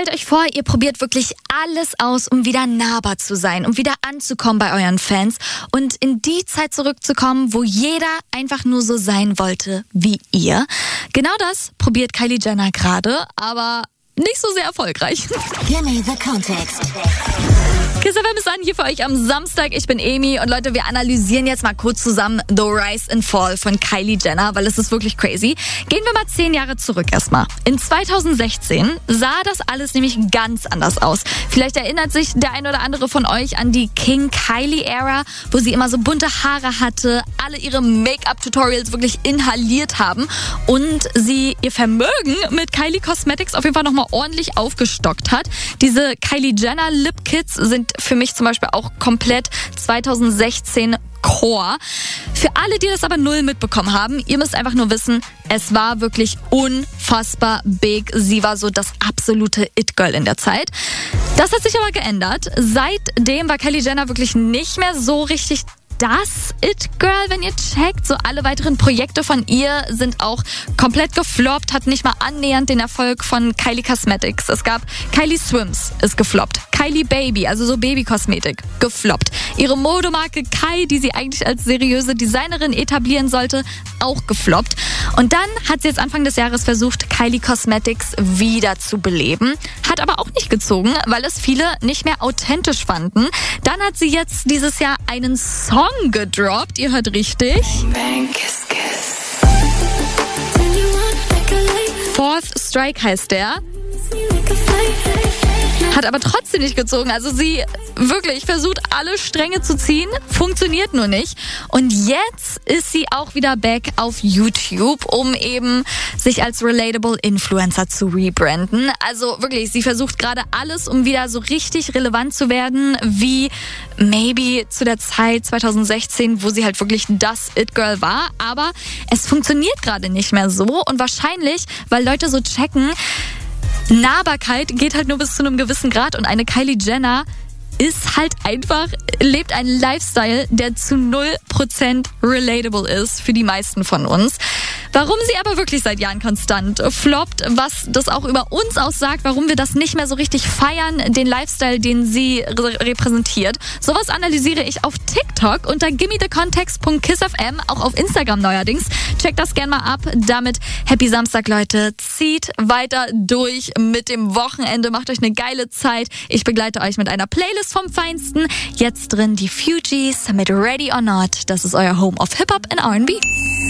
Stellt euch vor, ihr probiert wirklich alles aus, um wieder nahbar zu sein, um wieder anzukommen bei euren Fans und in die Zeit zurückzukommen, wo jeder einfach nur so sein wollte wie ihr. Genau das probiert Kylie Jenner gerade, aber nicht so sehr erfolgreich. Give me the context. Kiss FM ist an hier für euch am Samstag. Ich bin Emi und Leute, wir analysieren jetzt mal kurz zusammen The Rise and Fall von Kylie Jenner, weil es ist wirklich crazy. Gehen wir mal 10 Jahre zurück erstmal. In 2016 sah das alles nämlich ganz anders aus. Vielleicht erinnert sich der ein oder andere von euch an die King Kylie-Ära, wo sie immer so bunte Haare hatte, alle ihre Make-up-Tutorials wirklich inhaliert haben und sie ihr Vermögen mit Kylie Cosmetics auf jeden Fall nochmal ordentlich aufgestockt hat. Diese Kylie Jenner Lip Kits sind für mich zum Beispiel auch komplett 2016 Core. Für alle, die das aber null mitbekommen haben, ihr müsst einfach nur wissen, es war wirklich unfassbar big. Sie war so das absolute It-Girl in der Zeit. Das hat sich aber geändert. Seitdem war Kylie Jenner wirklich nicht mehr so richtig das It-Girl, wenn ihr checkt. So alle weiteren Projekte von ihr sind auch komplett gefloppt, hat nicht mal annähernd den Erfolg von Kylie Cosmetics. Es gab Kylie Swims, ist gefloppt. Kylie Baby, also so Babykosmetik, gefloppt. Ihre Modemarke Kai, die sie eigentlich als seriöse Designerin etablieren sollte, auch gefloppt. Und dann hat sie jetzt Anfang des Jahres versucht, Kylie Cosmetics wieder zu beleben. Hat aber auch nicht gezogen, weil es viele nicht mehr authentisch fanden. Dann hat sie jetzt dieses Jahr einen Song gedroppt. Ihr hört richtig. Bang, kiss, kiss. Fourth Strike heißt der. Hat aber trotzdem nicht gezogen. Also sie wirklich versucht, alle Stränge zu ziehen, funktioniert nur nicht. Und jetzt ist sie auch wieder back auf YouTube, um eben sich als relatable Influencer zu rebranden. Also wirklich, sie versucht gerade alles, um wieder so richtig relevant zu werden, wie maybe zu der Zeit 2016, wo sie halt wirklich das It-Girl war. Aber es funktioniert gerade nicht mehr so und wahrscheinlich, weil Leute so checken, Nahbarkeit geht halt nur bis zu einem gewissen Grad und eine Kylie Jenner ist halt einfach, lebt einen Lifestyle, der zu 0% relatable ist für die meisten von uns. Warum sie aber wirklich seit Jahren konstant floppt, was das auch über uns aussagt, warum wir das nicht mehr so richtig feiern, den Lifestyle, den sie repräsentiert. Sowas analysiere ich auf TikTok unter gimmethecontext.kissfm, auch auf Instagram neuerdings. Checkt das gerne mal ab. Damit Happy Samstag, Leute. Zieht weiter durch mit dem Wochenende. Macht euch eine geile Zeit. Ich begleite euch mit einer Playlist vom Feinsten. Jetzt drin die Fugees mit Ready or Not. Das ist euer Home of Hip-Hop and R&B.